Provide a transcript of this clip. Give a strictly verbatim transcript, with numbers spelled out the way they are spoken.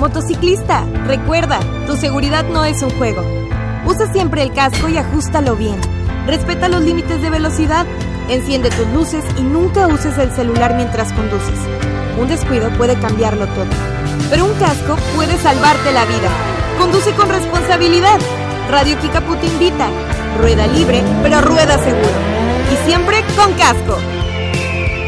motociclista, recuerda, tu seguridad no es un juego. Usa siempre el casco y ajústalo bien. Respeta los límites de velocidad. Enciende tus luces y nunca uses el celular mientras conduces. Un descuido puede cambiarlo todo. Pero un casco puede salvarte la vida. Conduce con responsabilidad. Radio Kickapoo te invita. Rueda libre, pero rueda seguro. Y siempre con casco.